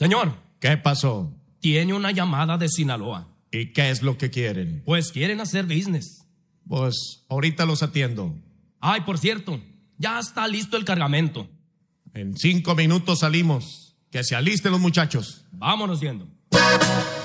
Señor, ¿Qué pasó? tiene una llamada de Sinaloa. ¿Y qué es lo que quieren? Pues quieren hacer business. Pues ahorita los atiendo. Ay, por cierto, ya está listo el cargamento. En 5 minutos salimos. Que se alisten los muchachos. Vámonos yendo.